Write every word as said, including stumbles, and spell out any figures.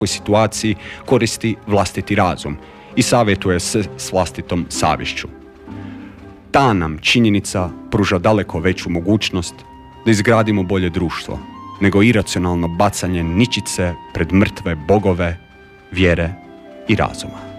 u situaciji koristi vlastiti razum i savjetuje se s vlastitom savješću. Ta nam činjenica pruža daleko veću mogućnost da izgradimo bolje društvo, nego iracionalno bacanje ničice pred mrtve bogove, vjere i razuma.